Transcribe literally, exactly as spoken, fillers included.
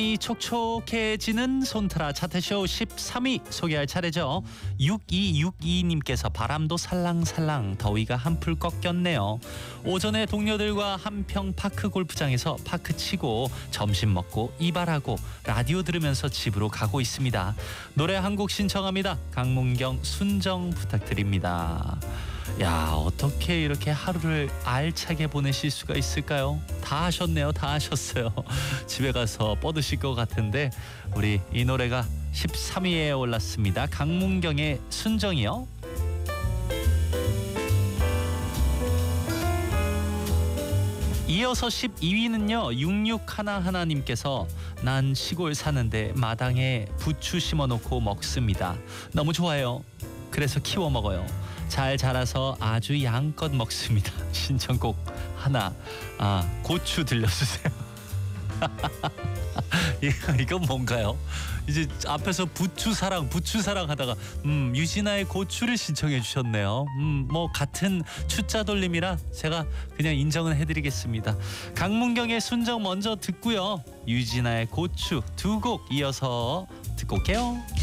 이 촉촉해지는 손타라 차트쇼 십삼 위 소개할 차례죠. 육이육이 님께서 바람도 살랑살랑 더위가 한풀 꺾였네요. 오전에 동료들과 한평 파크 골프장에서 파크 치고 점심 먹고 이발하고 라디오 들으면서 집으로 가고 있습니다. 노래 한 곡 신청합니다. 강문경 순정 부탁드립니다. 야, 어떻게 이렇게 하루를 알차게 보내실 수가 있을까요? 다 하셨네요. 다 하셨어요. 집에 가서 뻗으실 것 같은데 우리 이 노래가 십삼 위에 올랐습니다. 강문경의 순정이요. 이어서 십이 위는요. 육육일일 님께서 난 시골 사는데 마당에 부추 심어놓고 먹습니다. 너무 좋아요. 그래서 키워 먹어요. 잘 자라서 아주 양껏 먹습니다. 신청곡 하나, 아 고추 들려주세요. 이건 뭔가요? 이제 앞에서 부추 사랑, 부추 사랑 하다가 음 유진아의 고추를 신청해 주셨네요. 음 뭐 같은 추자 돌림이라 제가 그냥 인정은 해드리겠습니다. 강문경의 순정 먼저 듣고요. 유진아의 고추 두 곡 이어서 듣고 올게요.